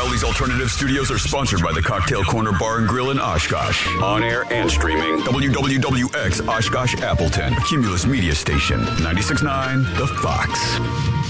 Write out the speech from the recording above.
Crowley's Alternative Studios are sponsored by the Cocktail Corner Bar and Grill in Oshkosh. On air and streaming. WWWX Oshkosh Appleton. Cumulus Media Station. 96.9 The Fox.